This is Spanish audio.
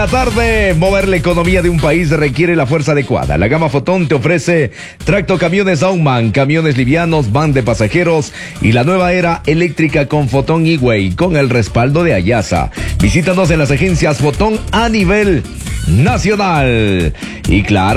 La tarde, mover la economía de un país requiere la fuerza adecuada. La gama Fotón te ofrece tractocamiones Aumann, camiones livianos, van de pasajeros y la nueva era eléctrica con Fotón E-Way con el respaldo de Ayasa. Visítanos en las agencias Fotón a nivel nacional. Y claro,